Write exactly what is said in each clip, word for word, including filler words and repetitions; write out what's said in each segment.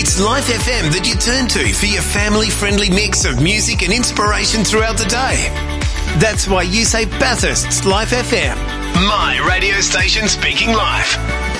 It's Life F M that you turn to for your family-friendly mix of music and inspiration throughout the day. That's why you say Bathurst's Life F M. My radio station speaking life.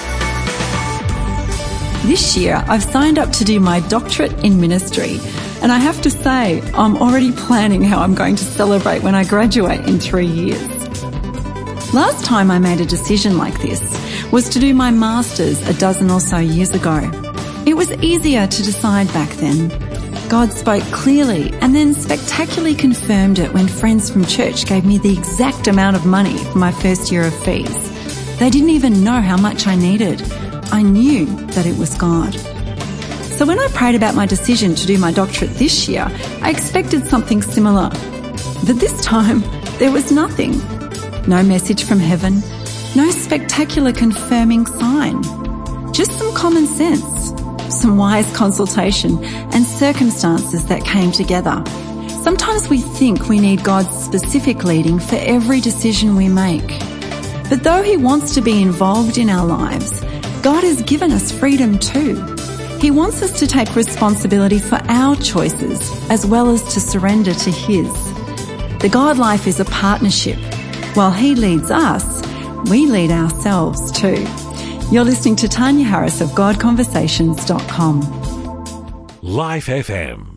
This year, I've signed up to do my doctorate in ministry, and I have to say, I'm already planning how I'm going to celebrate when I graduate in three years. Last time I made a decision like this was to do my master's a dozen or so years ago. It was easier to decide back then. God spoke clearly and then spectacularly confirmed it when friends from church gave me the exact amount of money for my first year of fees. They didn't even know how much I needed. I knew that it was God. So when I prayed about my decision to do my doctorate this year, I expected something similar. But this time, there was nothing. No message from heaven, no spectacular confirming sign. Just some common sense, some wise consultation, and circumstances that came together. Sometimes we think we need God's specific leading for every decision we make. But though He wants to be involved in our lives, God has given us freedom too. He wants us to take responsibility for our choices as well as to surrender to His. The God life is a partnership. While He leads us, we lead ourselves too. You're listening to Tanya Harris of God Conversations dot com. Life F M.